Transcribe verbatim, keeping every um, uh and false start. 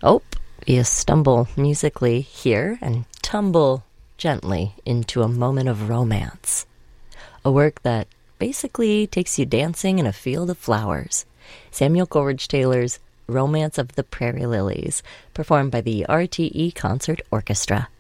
Oh, you stumble musically here and tumble gently into a moment of romance. A work that basically takes you dancing in a field of flowers. Samuel Coleridge Taylor's Romance of the Prairie Lilies, performed by the R T E Concert Orchestra.